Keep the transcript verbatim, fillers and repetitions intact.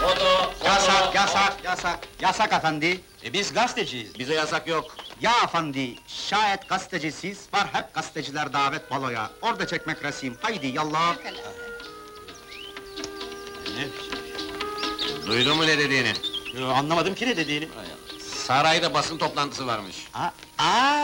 Foto, Yasak, yasak, yasak, yasak efendi. E biz gazeteciyiz, bize yasak yok. Ya efendi, şayet gazetecisiz, var hep gazeteciler davet baloya. Orada çekmek resim, haydi yallah. Duydun mu ne dediğini? Yo, anlamadım ki ne dediğini. Sarayda basın toplantısı varmış. Aa, aa,